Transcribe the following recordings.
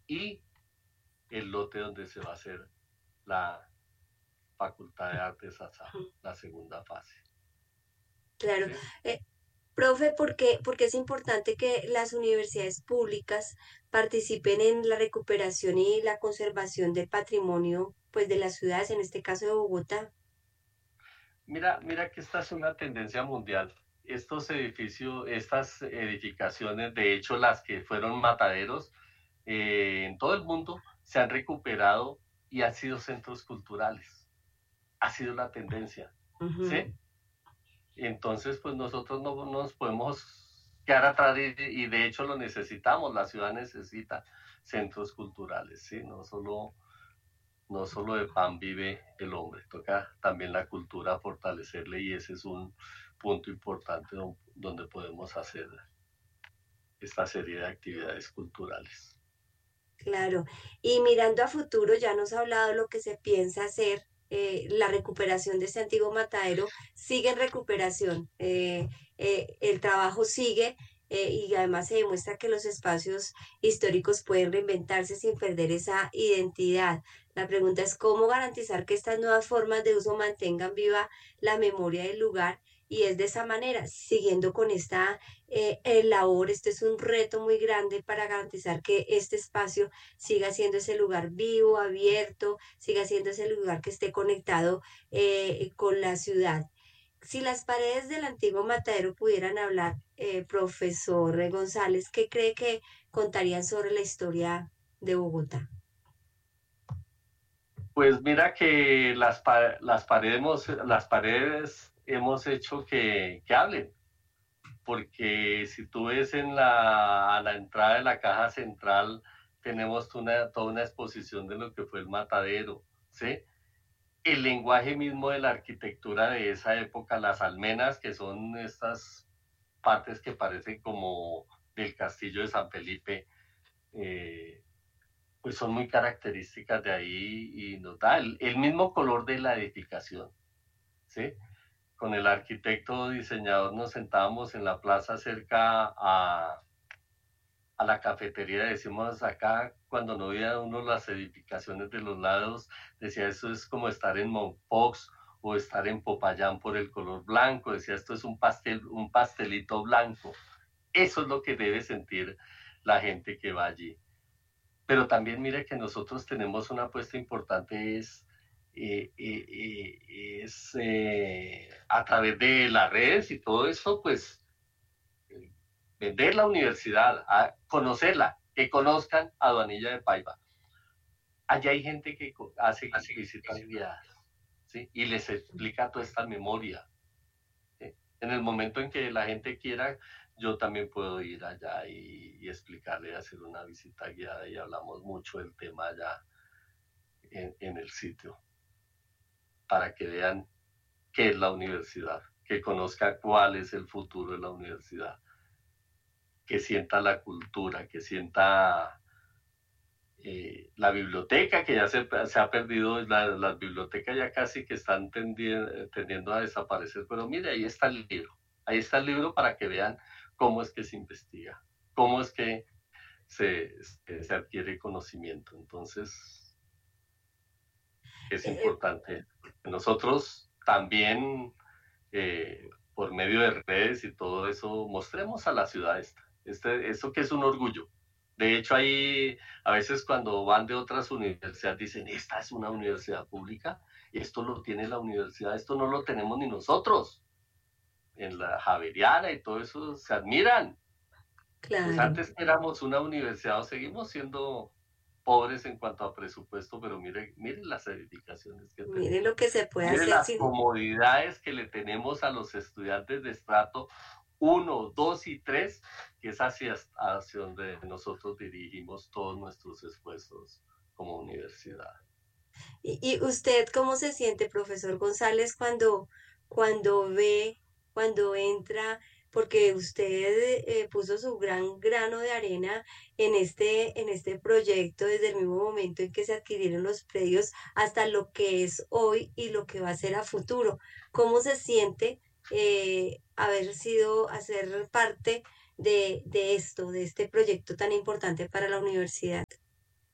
y el lote donde se va a hacer la Facultad de Artes ASA, la segunda fase. Claro. ¿Sí? Eh, Profe, ¿por qué es importante que las universidades públicas participen en la recuperación y la conservación del patrimonio, pues, de las ciudades, en este caso de Bogotá? Mira que esta es una tendencia mundial. Estos edificios, estas edificaciones, de hecho las que fueron mataderos en todo el mundo, se han recuperado y han sido centros culturales. Ha sido la tendencia. Ujú. ¿Sí? Entonces, pues nosotros no nos podemos quedar atrás y de hecho lo necesitamos. La ciudad necesita centros culturales, ¿sí? No solo de pan vive el hombre, toca también la cultura fortalecerle y ese es un punto importante donde podemos hacer esta serie de actividades culturales. Claro, y mirando a futuro, ya nos ha hablado lo que se piensa hacer, la recuperación de este antiguo matadero sigue en recuperación, el trabajo sigue y además se demuestra que los espacios históricos pueden reinventarse sin perder esa identidad. La pregunta es cómo garantizar que estas nuevas formas de uso mantengan viva la memoria del lugar y es de esa manera, siguiendo con esta labor. Este es un reto muy grande para garantizar que este espacio siga siendo ese lugar vivo, abierto, siga siendo ese lugar que esté conectado con la ciudad. Si las paredes del antiguo matadero pudieran hablar, profesor González, ¿qué cree que contarían sobre la historia de Bogotá? Pues mira que las paredes hemos hecho que hablen, porque si tú ves a la entrada de la caja central, tenemos toda una exposición de lo que fue el matadero, ¿sí? El lenguaje mismo de la arquitectura de esa época, las almenas, que son estas partes que parecen como del castillo de San Felipe, eh, pues son muy características de ahí y nos da el mismo color de la edificación, ¿sí? Con el arquitecto diseñador nos sentábamos en la plaza cerca a la cafetería, decimos acá, cuando no veía uno las edificaciones de los lados, decía, esto es como estar en Monfox o estar en Popayán por el color blanco, decía, esto es un pastelito blanco. Eso es lo que debe sentir la gente que va allí. Pero también mire que nosotros tenemos una apuesta importante, a través de las redes y todo eso, pues vender la universidad, a conocerla, que conozcan a Aduanilla de Paiva. Allá hay gente que hace visitas guiadas, ¿sí? Y les explica toda esta memoria. ¿Sí? En el momento en que la gente quiera, yo también puedo ir allá y explicarle, hacer una visita guiada y hablamos mucho del tema allá en el sitio, para que vean qué es la universidad, que conozca cuál es el futuro de la universidad, que sienta la cultura, que sienta la biblioteca, que ya se ha perdido, las bibliotecas ya casi que están tendiendo a desaparecer, pero mire, ahí está el libro para que vean cómo es que se investiga, cómo es que se adquiere conocimiento. Entonces, es Eh, importante. Nosotros también, por medio de redes y todo eso, mostremos a la ciudad esto que es un orgullo. De hecho, ahí a veces cuando van de otras universidades dicen, esta es una universidad pública, esto lo tiene la universidad, esto no lo tenemos ni nosotros. En la Javeriana y todo eso se admiran. Pues claro. antes éramos una universidad o seguimos siendo pobres en cuanto a presupuesto, pero mire las edificaciones que Miren lo tenemos. que se puede Mire hacer las sin... comodidades que le tenemos a los estudiantes de estrato 1, 2 y 3, que es hacia donde nosotros dirigimos todos nuestros esfuerzos como universidad. ¿Y usted cómo se siente, profesor González, cuando ve, cuando entra, porque usted puso su gran grano de arena en este proyecto desde el mismo momento en que se adquirieron los predios hasta lo que es hoy y lo que va a ser a futuro? ¿Cómo se siente hacer parte de esto, de este proyecto tan importante para la universidad?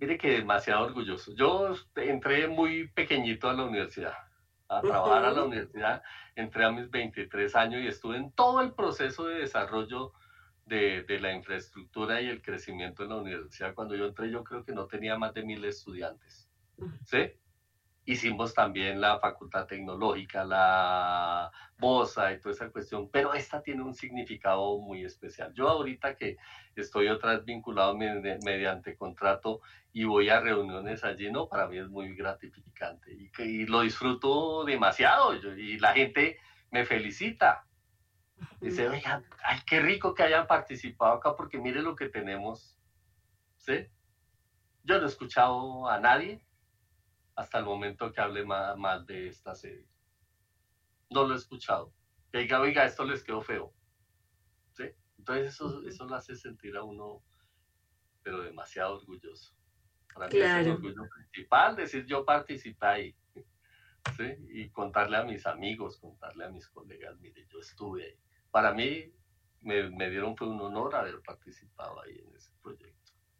Mire que demasiado orgulloso. Yo entré muy pequeñito a la universidad, a trabajar a la universidad. Entré a mis 23 años y estuve en todo el proceso de desarrollo de la infraestructura y el crecimiento en la universidad. Cuando yo entré, yo creo que no tenía más de 1000 estudiantes, ¿sí? Hicimos también la facultad tecnológica, la BOSA y toda esa cuestión, pero esta tiene un significado muy especial. Yo ahorita que estoy otra vez vinculado mediante contrato y voy a reuniones allí, no, para mí es muy gratificante y lo disfruto demasiado y la gente me felicita. Dice, oiga, ay, qué rico que hayan participado acá porque mire lo que tenemos, ¿sí? Yo no he escuchado a nadie hasta el momento que hable mal de esta serie. No lo he escuchado. Que diga, oiga, esto les quedó feo, ¿sí? Entonces eso lo hace sentir a uno, pero demasiado orgulloso. Para mí es el orgullo principal, decir yo participé ahí, ¿sí? Y contarle a mis amigos, contarle a mis colegas, mire, yo estuve ahí. Para mí me dieron fue un honor haber participado ahí en ese proyecto.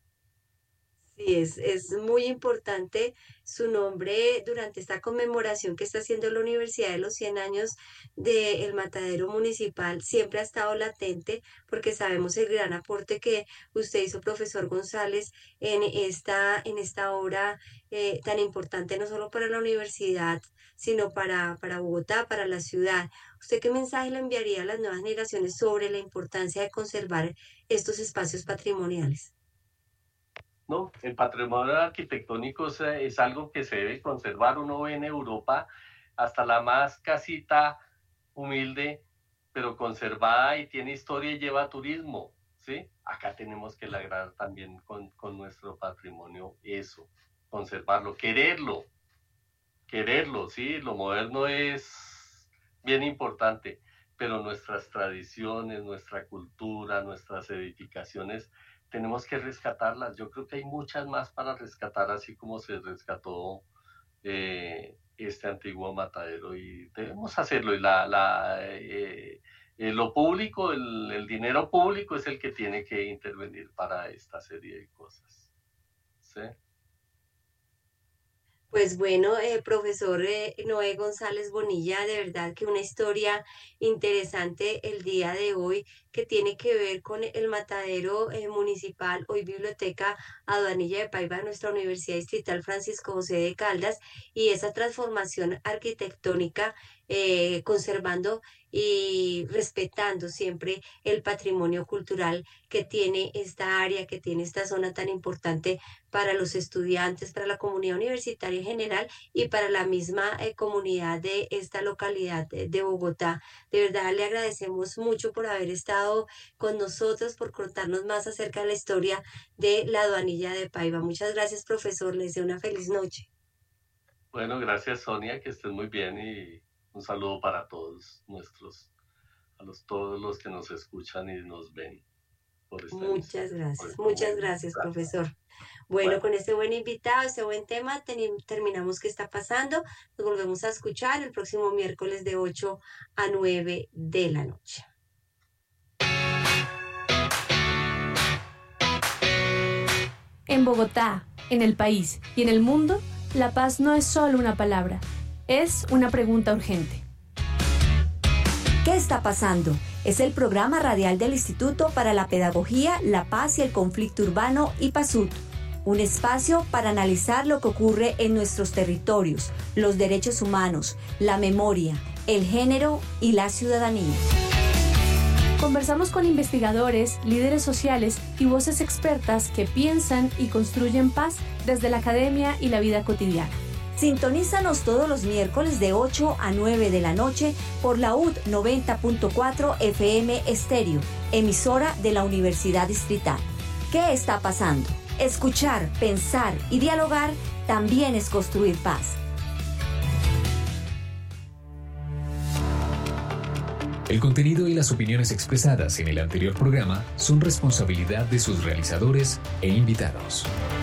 Sí, es muy importante su nombre durante esta conmemoración que está haciendo la Universidad de los 100 años del Matadero Municipal. Siempre ha estado latente porque sabemos el gran aporte que usted hizo, profesor González, en esta obra tan importante, no solo para la universidad, sino para Bogotá, para la ciudad. ¿Usted qué mensaje le enviaría a las nuevas generaciones sobre la importancia de conservar estos espacios patrimoniales? No, el patrimonio arquitectónico es algo que se debe conservar. Uno ve en Europa hasta la más casita humilde, pero conservada y tiene historia y lleva turismo, ¿sí? Acá tenemos que lograr también con nuestro patrimonio eso, conservarlo, quererlo, ¿sí? Lo moderno es bien importante, pero nuestras tradiciones, nuestra cultura, nuestras edificaciones, tenemos que rescatarlas. Yo creo que hay muchas más para rescatar, así como se rescató este antiguo matadero y debemos hacerlo. Y lo público, el dinero público es el que tiene que intervenir para esta serie de cosas. ¿Sí? Pues bueno, profesor Noé González Bonilla, de verdad que una historia interesante el día de hoy que tiene que ver con el matadero municipal, hoy Biblioteca Aduanilla de Paiva de nuestra Universidad Distrital Francisco José de Caldas y esa transformación arquitectónica conservando y respetando siempre el patrimonio cultural que tiene esta área, que tiene esta zona tan importante para los estudiantes, para la comunidad universitaria en general y para la misma comunidad de esta localidad de Bogotá. De verdad le agradecemos mucho por haber estado con nosotros, por contarnos más acerca de la historia de la Aduanilla de Paiva. Muchas gracias, profesor. Les deseo una feliz noche. Bueno, gracias Sonia, que estés muy bien y un saludo para todos todos los que nos escuchan y nos ven por esta emisión. Muchas gracias, profesor. Bueno, con este buen invitado, este buen tema, terminamos qué está pasando. Nos volvemos a escuchar el próximo miércoles de 8 a 9 de la noche. En Bogotá, en el país y en el mundo, la paz no es solo una palabra, es una pregunta urgente. ¿Qué está pasando? Es el programa radial del Instituto para la Pedagogía, la Paz y el Conflicto Urbano, IPASUT. Un espacio para analizar lo que ocurre en nuestros territorios, los derechos humanos, la memoria, el género y la ciudadanía. Conversamos con investigadores, líderes sociales y voces expertas que piensan y construyen paz desde la academia y la vida cotidiana. Sintonízanos todos los miércoles de 8 a 9 de la noche por la UD 90.4 FM Estéreo, emisora de la Universidad Distrital. ¿Qué está pasando? Escuchar, pensar y dialogar también es construir paz. El contenido y las opiniones expresadas en el anterior programa son responsabilidad de sus realizadores e invitados.